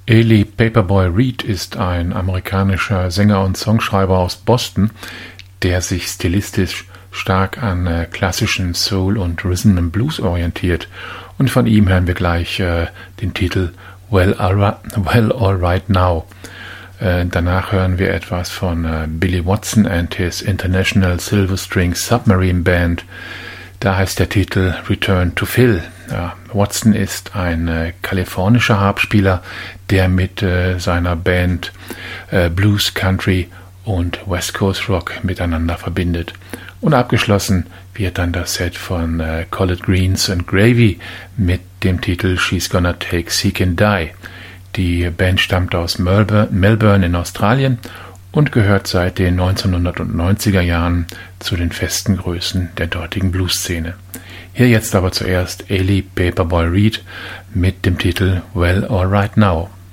Eli Paperboy Reed ist ein amerikanischer Sänger und Songschreiber aus Boston, der sich stilistisch stark an klassischen Soul und Rhythm and Blues orientiert. Und von ihm hören wir gleich den Titel Well Alright Now. Danach hören wir etwas von Billy Watson and his International Silver String Submarine Band. Da heißt der Titel Return to Phil. Ja, Watson ist ein kalifornischer Harpspieler, der mit seiner Band Blues, Country und West Coast Rock miteinander verbindet. Und abgeschlossen wird dann das Set von Collard Greens and Gravy mit dem Titel She's Gonna Take Seek and Die. Die Band stammt aus Melbourne in Australien und gehört seit den 1990er Jahren zu den festen Größen der dortigen Blues-Szene. Hier jetzt aber zuerst Eli Paperboy Reed mit dem Titel Well Alright Now.